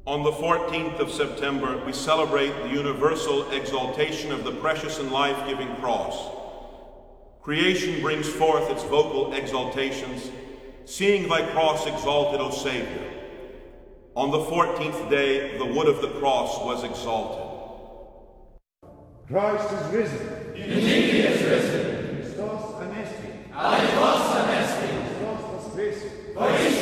On the 14th of September, we celebrate the universal exaltation of the precious and life-giving cross. Creation brings forth its vocal exaltations, seeing thy cross exalted, O Savior. On the 14th day, the wood of the cross was exalted. Christ is risen. Indeed he is risen. Christos anesti. Alekos anesti. Christos voskresis. For he